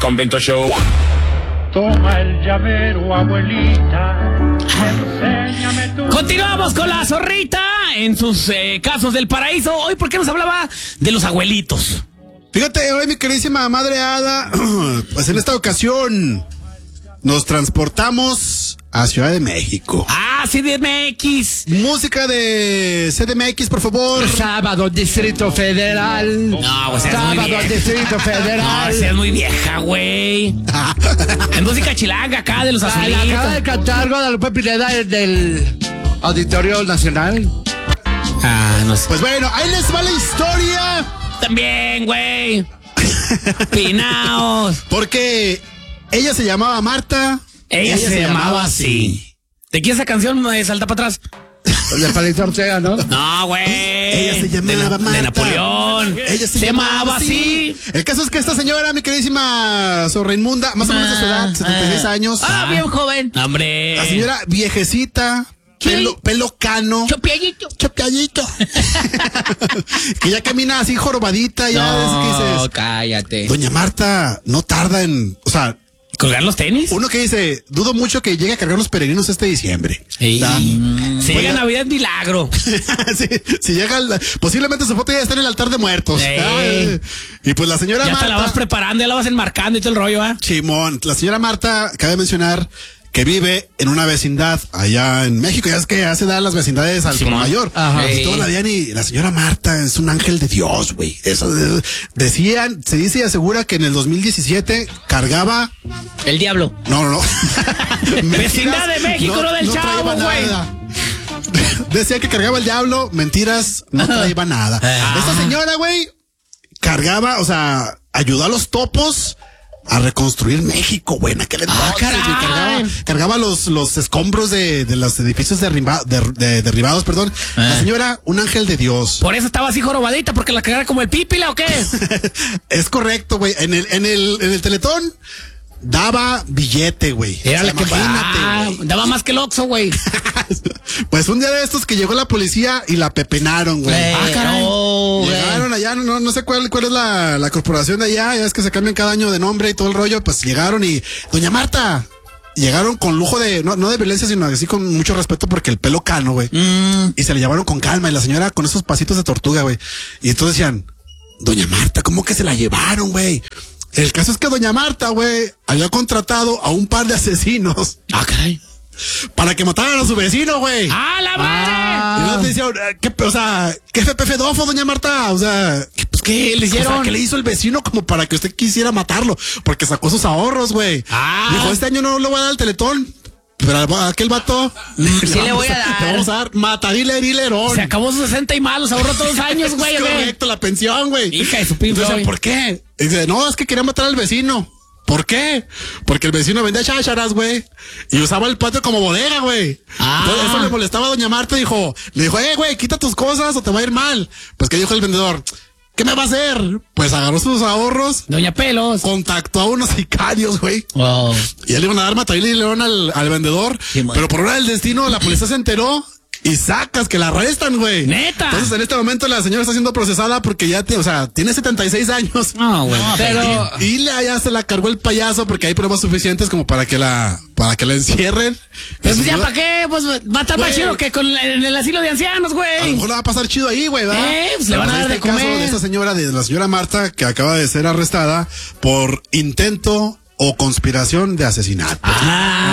Convento Show. Toma el llavero, abuelita. Enséñame tu... Continuamos con la zorrita en sus casos del paraíso. Hoy, ¿por qué nos hablaba de los abuelitos? Fíjate, hoy mi queridísima madre Ada, pues en esta ocasión nos transportamos a Ciudad de México. Ah, CDMX. Música de CDMX, por favor. Sábado, Distrito Federal. No, pues es muy Sábado, vieja. Distrito No, Federal. esa es muy vieja, güey. Es música chilanga acá de los La acaba de azulitos. cantar Guadalupe Pineda del Auditorio Nacional. Ah, no sé. Pues bueno, ahí les va la historia. También, güey. Pinaos. Porque ella se llamaba Marta. Ella se llamaba así. ¿De quién esa canción salta para atrás? De Palito Ortega, ¿no? No, güey. Ella se llamaba Marta. De Napoleón. Ella se llamaba así. El caso es que esta señora, mi queridísima zorra inmunda, más o menos de su edad, 76 años. Ah, bien joven. Hombre. La señora viejecita, pelo cano. Chopiallito. Chopiallito. Que ya camina así jorobadita, ya ves que dices, cállate. Doña Marta no tarda en, o sea, ¿Colgar los tenis? uno que dice, dudo mucho que llegue a cargar los peregrinos este diciembre. Sí. ¿Da? Si llega Navidad es milagro. si llega, posiblemente su foto ya está en el altar de muertos. Sí. Ah, y pues la señora Ya Marta. te la vas preparando, ya la vas enmarcando y todo el rollo, ¿ah? Simón, la señora Marta, cabe mencionar que vive en una vecindad allá en México. Ya es que hace dar las vecindades al por mayor. Ajá. Y toda la vida, y la señora Marta es un ángel de Dios, güey. Eso decían, se dice y asegura que en el 2017 cargaba. El diablo. No. Vecindad de México, no del Chavo, traía güey. nada. Decía que cargaba el diablo, mentiras, no traía nada. Esta señora, güey, cargaba, o sea, ayudó a los topos a reconstruir México, güey, en aquel entonces, caray. güey, cargaba los escombros de los edificios derribados, perdón. La señora, un ángel de Dios. Por eso estaba así jorobadita, porque la cagara como el pípila, ¿o qué? Es correcto, güey. En el Teletón daba billete, güey. Era la que Imagínate, güey. daba más que el Oxxo, güey. Pues un día de estos que llegó la policía y la pepenaron, güey. Caray. Llegaron allá, no sé cuál es la corporación de allá, ya es que se cambian cada año de nombre y todo el rollo, pues llegaron y, Doña Marta, llegaron con lujo de, no de violencia, sino así con mucho respeto porque el pelo cano, güey. Y se le llevaron con calma y la señora con esos pasitos de tortuga, güey. Y entonces decían, Doña Marta, ¿cómo que se la llevaron, güey? El caso es que Doña Marta, güey, había contratado a un par de asesinos. Ah, caray. Para que mataran a su vecino, güey. ¡Ah, la madre! Y luego te decían, ¿qué fepefedofo, Doña Marta? O sea, ¿qué le hicieron? O sea, ¿qué le hizo el vecino como para que usted quisiera matarlo? Porque sacó sus ahorros, güey. Dijo, este año no le voy a dar el Teletón. Pero a aquel vato Sí le voy a dar. Le vamos a dar matadilerón. Se acabó sus 60 y malos, ahorró todos los años, güey. Es güey. correcto, la pensión, güey. Hija de su pinche. Entonces, ¿por qué? Y dice, no, es que quería matar al vecino. ¿Por qué? Porque el vecino vendía chácharas, güey. Y usaba el patio como bodega, güey. Entonces, eso le molestaba a Doña Marta. Le dijo, güey, quita tus cosas o te va a ir mal. Pues, ¿qué dijo el vendedor? ¿Qué me va a hacer? Pues agarró sus ahorros. Doña Pelos. Contactó a unos sicarios, güey. Wow. Y ya le iban a dar matadile y león al vendedor. Sí, pero por hora del destino, la policía se enteró. Y sacas que la arrestan, güey. ¡Neta! Entonces, en este momento, la señora está siendo procesada porque ya, tiene 76 años. No, güey. Pero Y ya se la cargó el payaso porque hay pruebas suficientes como para que la encierren. Pues La ya, señora- ¿para qué? Pues va a estar más Güey. chido que en el asilo de ancianos, A lo güey. mejor la va a pasar chido ahí, güey, ¿verdad? Pues le van a dar Este de caso comer. de esta señora, de la señora Marta, que acaba de ser arrestada por intento o conspiración de asesinato. Ah.